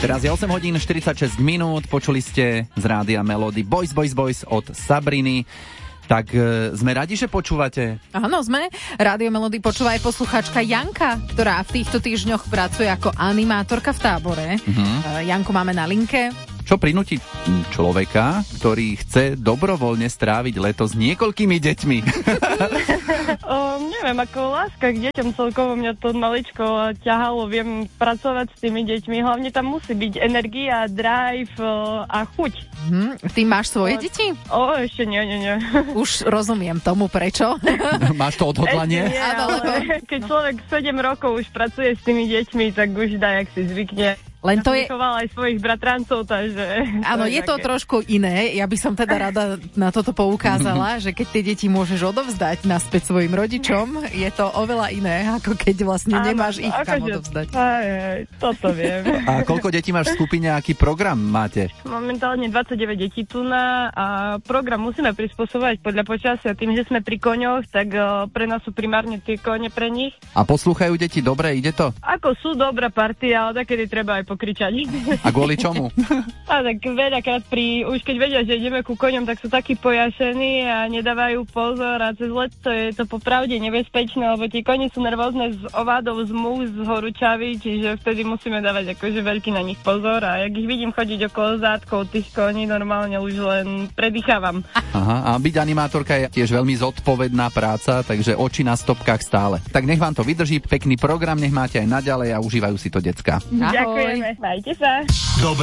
Teraz je 8 hodín 46 minút, počuli ste z rádia Melody Boys od Sabriny. Tak sme radi, že počúvate. Áno, sme. Rádio Melody počúva aj poslucháčka Janka, ktorá v týchto týždňoch pracuje ako animátorka v tábore. Janku máme na linke. Čo prinúti človeka, ktorý chce dobrovoľne stráviť leto s niekoľkými deťmi? Neviem, ako láska k deťom celkovo mňa to maličko ťahalo, viem pracovať s tými deťmi, hlavne tam musí byť energia, drive a chuť. Ty máš svoje deti? Ešte nie. Už rozumiem tomu, prečo. Máš to odhodlanie? Nie, ale keď človek 7 rokov už pracuje s tými deťmi, tak už jak si zvykne. Len to je... vychovala aj svojich bratrancov, takže... Áno, je to trošku iné. Ja by som teda rada na toto poukázala, že keď tie deti môžeš odovzdať naspäť svojim rodičom, je to oveľa iné, ako keď vlastne nemáš ich kam odovzdať. Toto viem. A koľko detí máš v skupine, aký program máte? Momentálne 29 detí tu a program musíme prispôsobovať podľa počasia. Tým, že sme pri koňoch, tak pre nás sú primárne tie kone pre nich. A poslúchajú deti dobre, ide to? Ako sú dobrá partia, ale takedy treba aj pokričať. A kvôli čomu? A tak veľakrát už keď vedia, že ideme ku koňom, tak sú takí pojašení a nedávajú pozor a cez leto je to popravde nebezpečné, lebo tie koni sú nervózne z ovádov, z múch, z horúčavy, čiže vtedy musíme dávať akože veľký na nich pozor a jak ich vidím chodiť okolo zádkov tých koní, normálne už len predýchávam. Aha, a byť animátorka je tiež veľmi zodpovedná práca, takže oči na stopkách stále. Tak nech vám to vydrží, pekný program, nech máte aj naďalej a užívajú si to decká. Ďakujeme, majte sa. Dobré